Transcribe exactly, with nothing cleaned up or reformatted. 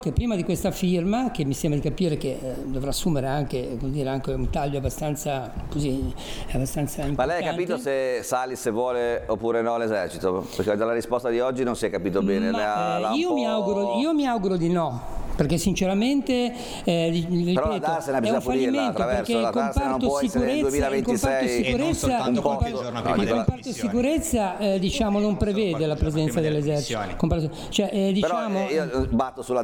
Che prima di questa firma, che mi sembra di capire che eh, dovrà assumere anche, come dire, anche un taglio abbastanza, così, abbastanza importante. Ma lei ha capito se Salis vuole oppure no l'esercito? Perché dalla risposta di oggi non si è capito bene. Ma, l'ha, l'ha eh, io, mi auguro, io mi auguro di no. Perché sinceramente, eh, ripeto, però la Darsena è bisogna un fallimento, attraverso perché la il Darsena non comparto può essere nel sicurezza, il comparto duemilaventisei sicurezza, e non soltanto il qualche comparto, giorno il prima delle comparto dimissioni. sicurezza eh, diciamo non prevede la presenza prima delle dell'esercito. dimissioni. Comparto- cioè, eh, diciamo, però eh, io batto sulla